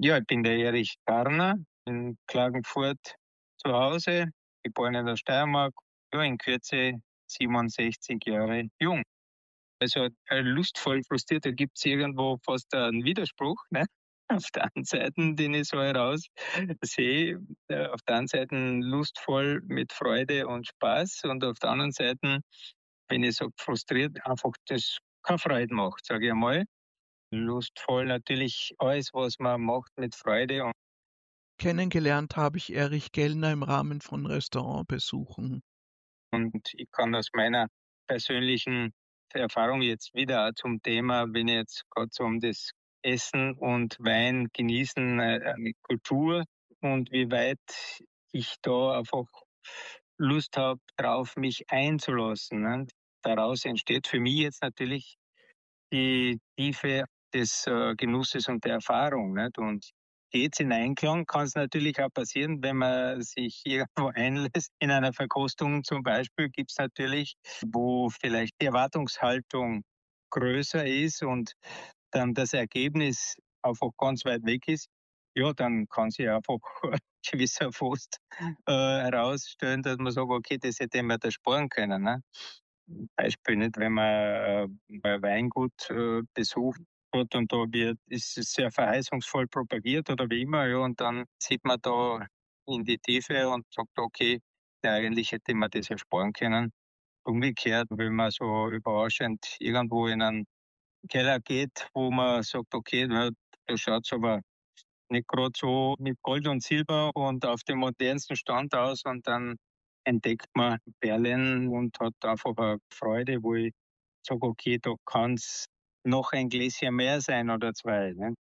Ja, ich bin der Erich Garner in Klagenfurt zu Hause, geboren in der Steiermark, ja, in Kürze 67 Jahre jung. Also lustvoll frustriert, da gibt es irgendwo fast einen Widerspruch. Ne? Auf der einen Seite, den ich so heraus sehe, auf der einen Seite lustvoll mit Freude und Spaß und auf der anderen Seite, wenn ich sage frustriert, einfach das keine Freude macht, sage ich einmal. Lustvoll natürlich alles, was man macht mit Freude. Kennengelernt habe ich Erich Gellner im Rahmen von Restaurantbesuchen. Und ich kann aus meiner persönlichen Erfahrung jetzt wieder auch zum Thema, wenn ich jetzt gerade so um das Essen und Wein genießen, eine Kultur und wie weit ich da einfach Lust habe, drauf mich einzulassen. Ne? Daraus entsteht für mich jetzt natürlich die Tiefe des Genusses und der Erfahrung. Nicht? Und geht's in Einklang, kann es natürlich auch passieren, wenn man sich irgendwo einlässt. In einer Verkostung zum Beispiel gibt es natürlich, wo vielleicht die Erwartungshaltung größer ist und dann das Ergebnis einfach ganz weit weg ist. Ja, dann kann sich einfach gewisser Frust herausstellen, dass man sagt, okay, das hätte man da sparen können. Ne? Beispiel nicht, wenn man ein Weingut besucht hat und da ist es sehr verheißungsvoll propagiert oder wie immer, ja, und dann sieht man da in die Tiefe und sagt, okay, ja, eigentlich hätte man das ersparen können. Umgekehrt, wenn man so überraschend irgendwo in einen Keller geht, wo man sagt, okay, na, da schaut es aber nicht gerade so mit Gold und Silber und auf dem modernsten Stand aus und dann entdeckt man Perlen und hat einfach eine Freude, wo ich sage, okay, da kann es noch ein Gläschen mehr sein oder zwei. Ne?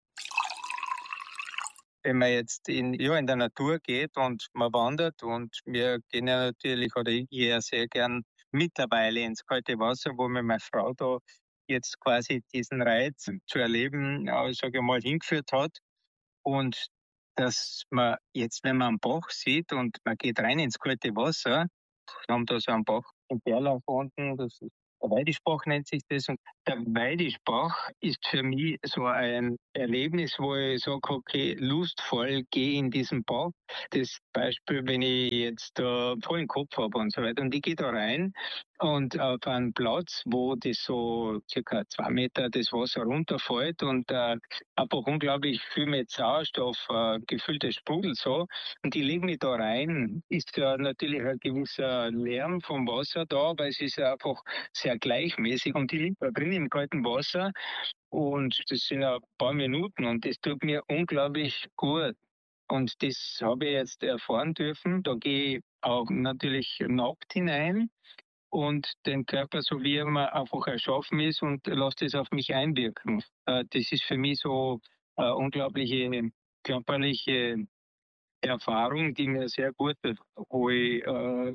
Wenn man jetzt in der Natur geht und man wandert und wir gehen ja natürlich, oder ich gehe ja sehr gern mittlerweile ins kalte Wasser, wo mir meine Frau da jetzt quasi diesen Reiz zu erleben, sage ich mal, hingeführt hat. Und dass man jetzt, wenn man einen Bach sieht und man geht rein ins kalte Wasser, wir haben da so einen Bach in Berlach unten, das ist der Weidischbach nennt sich das. Und der Weidischbach ist für mich so ein Erlebnis, wo ich sage, okay, lustvoll gehe in diesen Bach. Das Beispiel, wenn ich jetzt vollen Kopf habe und so weiter. Und ich gehe da rein und auf einen Platz, wo das so circa 2 Meter das Wasser runterfällt und einfach unglaublich viel mit Sauerstoff gefülltes Sprudel so. Und ich lege mich da rein, ist ja natürlich ein gewisser Lärm vom Wasser da, aber es ist ja einfach sehr gleichmäßig und ich liege da drin im kalten Wasser und das sind ein paar Minuten und das tut mir unglaublich gut. Und das habe ich jetzt erfahren dürfen. Da gehe ich auch natürlich nackt hinein und den Körper, so wie er mir einfach erschaffen ist und lasse das auf mich einwirken. Das ist für mich so eine unglaubliche körperliche Erfahrung, die mir sehr gut tut, wo ich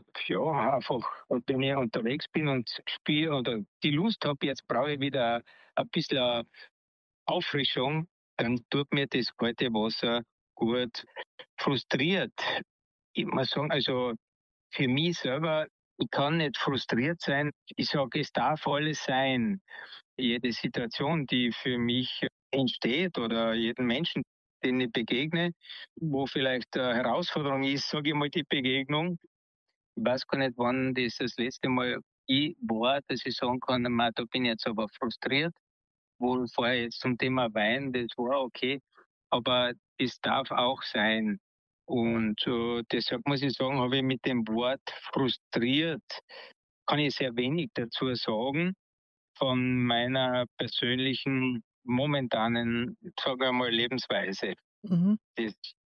ja einfach, wenn ich unterwegs bin und spiele oder die Lust habe, jetzt brauche ich wieder ein bisschen Auffrischung, dann tut mir das kalte Wasser gut. Frustriert, ich muss sagen, also für mich selber, ich kann nicht frustriert sein. Ich sage, es darf alles sein. Jede Situation, die für mich entsteht oder jeden Menschen, den ich begegne, wo vielleicht eine Herausforderung ist, sage ich mal, die Begegnung. Ich weiß gar nicht, wann das letzte Mal ich war, dass ich sagen kann, da bin ich jetzt aber frustriert. Wo vorher jetzt zum Thema Wein, das war okay, aber es darf auch sein. Und deshalb muss ich sagen, habe ich mit dem Wort frustriert, kann ich sehr wenig dazu sagen von meiner persönlichen, momentanen, sagen wir mal, Lebensweise. Mhm. Das